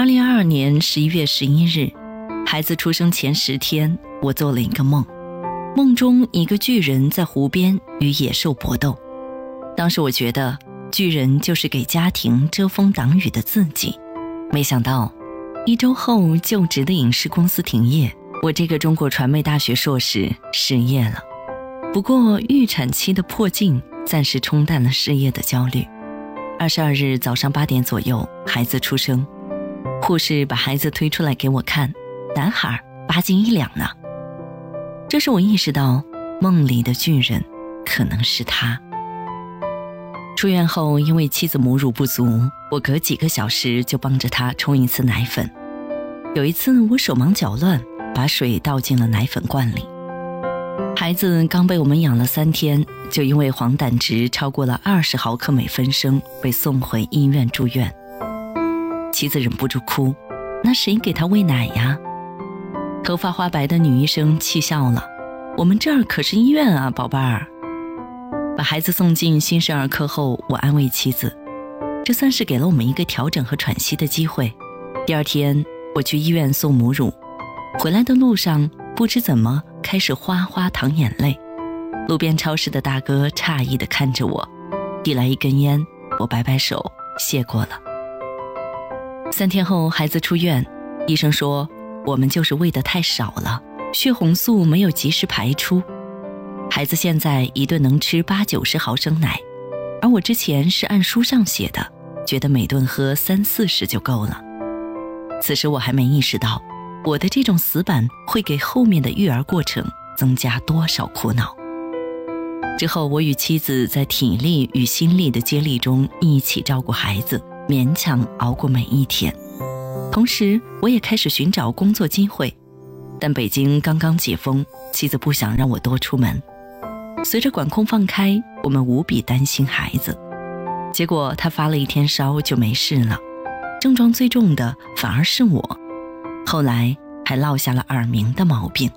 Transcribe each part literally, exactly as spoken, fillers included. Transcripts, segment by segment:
二零二二年十一月十一日，孩子出生前十天，我做了一个梦，梦中一个巨人在湖边与野兽搏斗。当时我觉得巨人就是给家庭遮风挡雨的自己，没想到一周后就职的影视公司停业，我这个中国传媒大学硕士失业了。不过预产期的迫近暂时冲淡了失业的焦虑。二十二日早上八点左右，孩子出生，护士把孩子推出来给我看，男孩八斤一两呢。这时我意识到梦里的巨人可能是他。出院后，因为妻子母乳不足，我隔几个小时就帮着她冲一次奶粉。有一次我手忙脚乱，把水倒进了奶粉罐里。孩子刚被我们养了三天，就因为黄疸值超过了二十毫克每分升，被送回医院住院。妻子忍不住哭，那谁给他喂奶呀？头发花白的女医生气笑了，我们这儿可是医院啊，宝贝儿。把孩子送进新生儿科后，我安慰妻子，这算是给了我们一个调整和喘息的机会。第二天我去医院送母乳，回来的路上不知怎么开始哗哗淌眼泪。路边超市的大哥诧异地看着我，递来一根烟，我摆摆手谢过了。三天后孩子出院，医生说我们就是喂得太少了，血红素没有及时排出。孩子现在一顿能吃八九十毫升奶，而我之前是按书上写的，觉得每顿喝三四十就够了。此时我还没意识到，我的这种死板会给后面的育儿过程增加多少苦恼。之后我与妻子在体力与心力的接力中一起照顾孩子，勉强熬过每一天。同时我也开始寻找工作机会，但北京刚刚解封，妻子不想让我多出门。随着管控放开，我们无比担心孩子，结果他发了一天烧就没事了，症状最重的反而是我，后来还落下了耳鸣的毛病。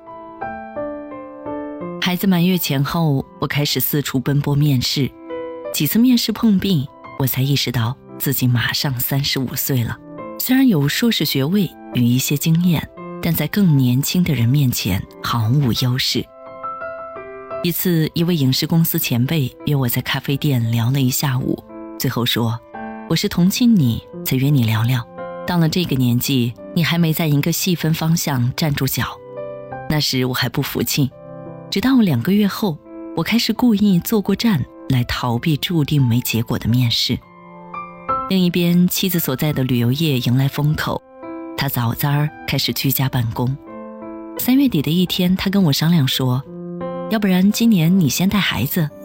孩子满月前后，我开始四处奔波面试，几次面试碰壁，我才意识到自己马上三十五岁了。虽然有硕士学位与一些经验，但在更年轻的人面前毫无优势。一次，一位影视公司前辈约我在咖啡店聊了一下午，最后说，我是同情你才约你聊聊，到了这个年纪，你还没在一个细分方向站住脚。那时我还不服气，直到两个月后，我开始故意坐过站来逃避注定没结果的面试。另一边，妻子所在的旅游业迎来风口，他早早儿开始居家办公。三月底的一天，他跟我商量说，要不然今年你先带孩子，